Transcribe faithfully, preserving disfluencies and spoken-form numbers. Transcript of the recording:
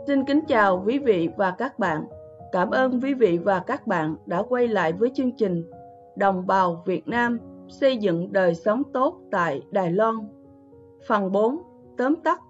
Xin kính chào quý vị và các bạn. Cảm ơn quý vị và các bạn đã quay lại với chương trình Đồng bào Việt Nam xây dựng đời sống tốt tại Đài Loan. Phần bốn, tóm tắt